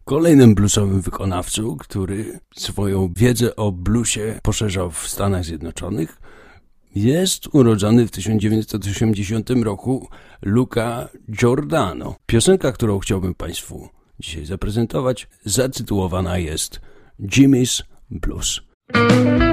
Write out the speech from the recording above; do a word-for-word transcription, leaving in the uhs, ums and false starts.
Kolejnym bluesowym wykonawcą, który swoją wiedzę o bluesie poszerzał w Stanach Zjednoczonych, jest urodzony w tysiąc dziewięćset osiemdziesiątym roku Luca Giordano. Piosenka, którą chciałbym Państwu dzisiaj zaprezentować, zatytułowana jest Jimmy's Blues.